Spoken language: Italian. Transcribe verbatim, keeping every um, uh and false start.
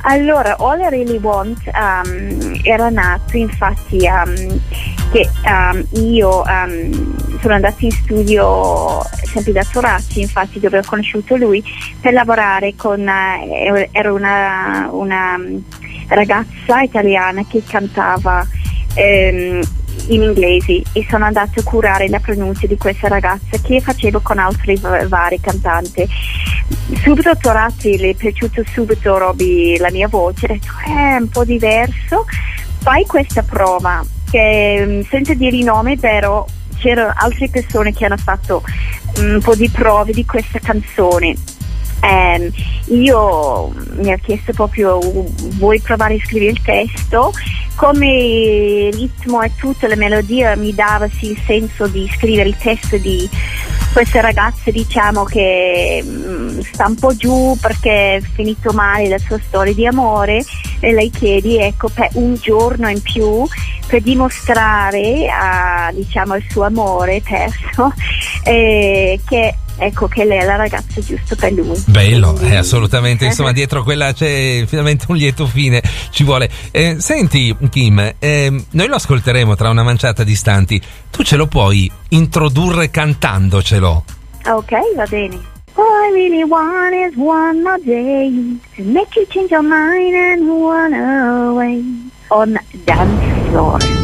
Allora, All I Really Want um, era nato infatti um, che um, io um, sono andata in studio sempre da Torazzi, infatti dove ho conosciuto lui per lavorare con uh, era una, una ragazza italiana che cantava um, in inglese e sono andata a curare la pronuncia di questa ragazza che facevo con altri v- vari cantanti. Subito a Torazzi le è piaciuto subito Roby la mia voce, ha detto è un po' diverso, fai questa prova che senza dire i nomi però c'erano altre persone che hanno fatto un po' di prove di questa canzone. Um, io mi ha chiesto proprio vuoi provare a scrivere il testo, come il ritmo e tutta la melodia mi dava sì, il senso di scrivere il testo di questa ragazza, diciamo che mh, sta un po' giù perché è finito male la sua storia di amore e lei chiede ecco per un giorno in più per dimostrare a, diciamo, il suo amore perso eh, che ecco che lei è la ragazza giusta per lui. Bello, eh, assolutamente, insomma dietro quella c'è finalmente un lieto fine, ci vuole. Eh, senti Kim, eh, noi lo ascolteremo tra una manciata di istanti, tu ce lo puoi introdurre cantandocelo? Ok, va bene. All I really want is one more day to make you change your mind and run away on dance floor.